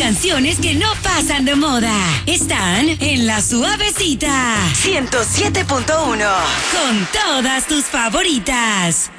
canciones que no pasan de moda. Están en La Suavecita 107.1 con todas tus favoritas.